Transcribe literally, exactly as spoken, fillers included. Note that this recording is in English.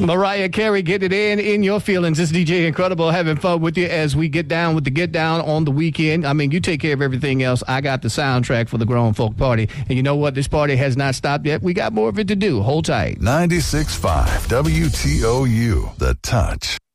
Mariah Carey, get it in, in your feelings. It's D J Incredible having fun with you as we get down with the get down on the weekend. I mean, you take care of everything else. I got the soundtrack for the grown folk party. And you know what? This party has not stopped yet. We got more of it to do. Hold tight. ninety-six point five W T O U, The Touch.